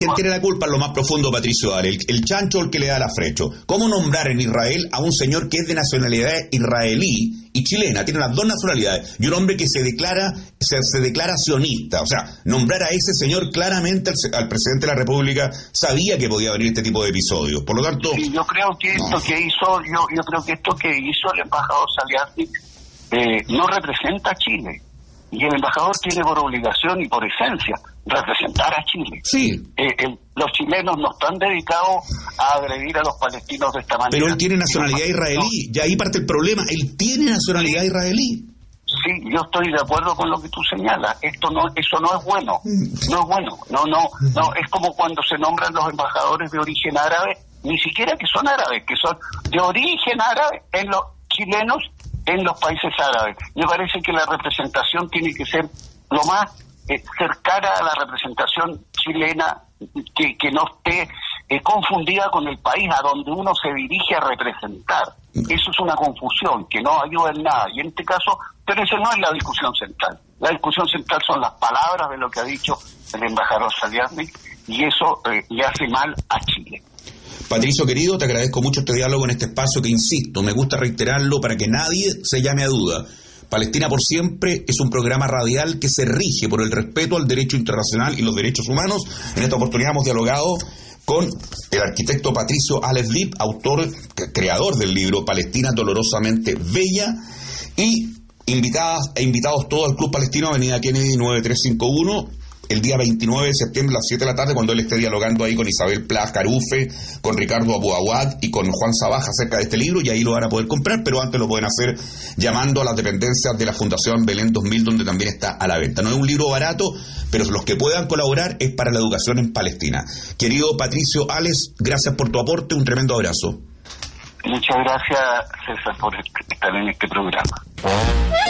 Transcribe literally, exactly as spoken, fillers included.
¿Quién tiene la culpa en lo más profundo, Patricio Ales? ¿El, el chancho o el que le da la frecho? ¿Cómo nombrar en Israel a un señor que es de nacionalidad israelí y chilena? Tiene las dos nacionalidades. Y un hombre que se declara se, se declara sionista. O sea, nombrar a ese señor claramente al, al presidente de la República sabía que podía venir este tipo de episodios. Por lo tanto... Sí, yo creo que esto no. que hizo, yo, yo creo que esto que hizo el embajador Saliasnik eh, no representa a Chile. Y el embajador tiene por obligación y por esencia representar a Chile. Sí. Eh, el, los chilenos no están dedicados a agredir a los palestinos de esta manera. Pero él tiene nacionalidad israelí, y ahí parte el problema. Él tiene nacionalidad israelí. Sí, yo estoy de acuerdo con lo que tú señalas. Esto no, eso no es bueno. No es bueno. No, no, no. Es como cuando se nombran los embajadores de origen árabe, ni siquiera que son árabes, que son de origen árabe en los chilenos en los países árabes. Me parece que la representación tiene que ser lo más eh, cercana a la representación chilena, que, que no esté eh, confundida con el país a donde uno se dirige a representar. Eso es una confusión que no ayuda en nada. Y en este caso, pero esa no es la discusión central. La discusión central son las palabras de lo que ha dicho el embajador Saliasnik, y eso eh, le hace mal a Chile. Patricio, querido, te agradezco mucho este diálogo en este espacio que, insisto, me gusta reiterarlo para que nadie se llame a duda. Palestina por Siempre es un programa radial que se rige por el respeto al derecho internacional y los derechos humanos. En esta oportunidad hemos dialogado con el arquitecto Patricio Ales Lip, autor, creador del libro Palestina Dolorosamente Bella, y invitadas e invitados todos al Club Palestino, Avenida Kennedy nueve tres cinco uno, el día veintinueve de septiembre a las siete de la tarde, cuando él esté dialogando ahí con Isabel Plas Carufe, con Ricardo Abuawad y con Juan Sabaja acerca de este libro, y ahí lo van a poder comprar, pero antes lo pueden hacer llamando a las dependencias de la Fundación Belén dos mil, donde también está a la venta. No es un libro barato, pero los que puedan colaborar es para la educación en Palestina. Querido Patricio Ales, gracias por tu aporte, un tremendo abrazo. Muchas gracias, César, por estar en este programa.